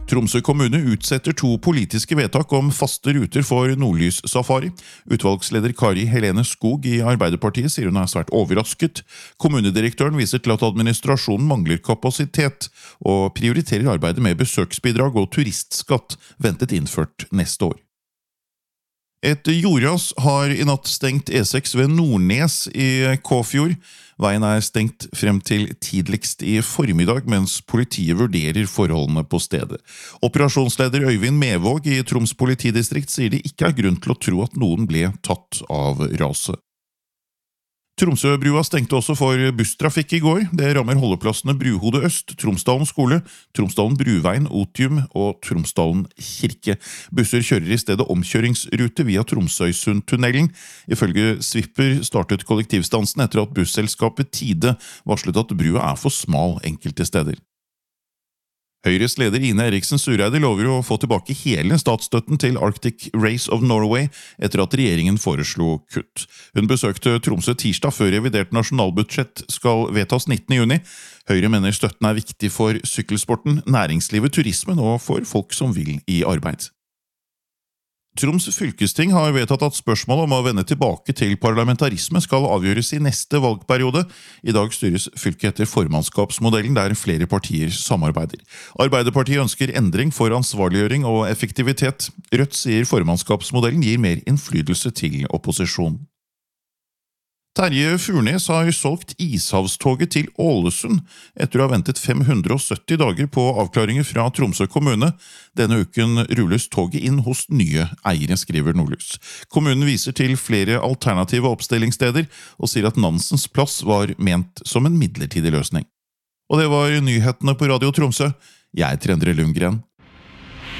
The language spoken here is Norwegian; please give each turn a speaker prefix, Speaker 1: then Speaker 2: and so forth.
Speaker 1: Tromsø kommune utsetter 2 politiske vedtak om faste ruter for Nordlys-safari. Utvalgsleder Kari Helene Skog i Arbeiderpartiet sier hun er svært overrasket. Kommunedirektøren viser til at administrasjonen mangler kapasitet, og prioriterer arbeidet med besøksbidrag og turistskatt, ventet innført neste år. Et jordras har i natt stengt E6 ved Nordnes i Kåfjord. Veien er stengt frem til tidligst i formiddag, mens politiet vurderer forholdene på stedet. Operasjonsleder Øyvind Mevåg i Troms politidistrikt sier det ikke er grunn til å tro at noen ble tatt av raset. Tromsøbrua stengte også for busstrafikk i går. Det rammer holdeplassene Bruhode Øst, Tromsdalen skole, Tromsdalen Bruveien, Otium og Tromsdalen kirke. Busser kjører i stedet omkjøringsrute via Tromsøysundtunnelen. Ifølge Svipper startet kollektivstansen etter at busselskapet Tide varslet at brua er for smal enkelte steder. Høyres leder Ine Eriksen Søreide lover å få tilbake hele statsstøtten til Arctic Race of Norway etter at regjeringen foreslo kutt. Hun besøkte Tromsø tirsdag før revidert nasjonalbudsjett skal vedtas 19. juni. Høyre mener støtten er viktig for sykkelsporten, næringslivet, turismen og for folk som vil i arbeid. Troms fylkesting har vedtatt at spørsmålet om å vende tilbake til parlamentarisme skal avgjøres i neste valgperiode. I dag styres fylket etter formannskapsmodellen der flere partier samarbeider. Arbeiderpartiet ønsker endring for ansvarliggjøring og effektivitet. Rødt sier formannskapsmodellen gir mer innflytelse til opposisjon. Terje Furnes har solgt Ishavstoget til Ålesund etter å ha ventet 570 dager på avklaringer fra Tromsø kommune. Denne uken rulles toget inn hos nye eiere, skriver Nordlys. Kommunen viser til flere alternative oppstillingssteder og sier at Nansens plass var ment som en midlertidig løsning. Og det var nyhetene på Radio Tromsø. Jeg heter Endre Lundgren.